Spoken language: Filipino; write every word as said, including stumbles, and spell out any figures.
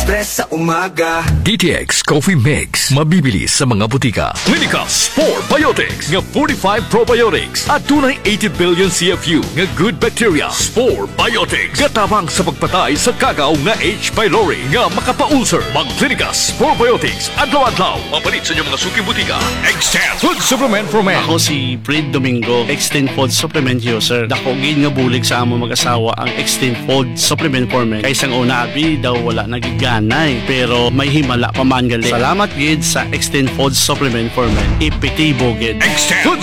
express sa umaga. D T X Coffee Mix. Mabibili sa mga butika. Clinica Spore Biotics nga forty-five probiotics at tunay eighty billion C F U nga good bacteria. Spore Biotics. Gatabang sa pagpatay sa kagaw nga H. pylori nga makapa-ulcer. Mag Clinica Spore Biotics. Adlaw-adlaw. Mapalit sa inyong mga suking butika. Extend Food Supplement for Men. Ako si Fred Domingo, Extend Food Supplement user. Dako gid nga bulig sa amo mag-asawa ang Extend Food Supplement for Men. Kaysang una abi daw wala nagiganay pero may himala pa man gali. Salamat gid sa Extend Food Supplement for Men. Epektibo gid. Extend Food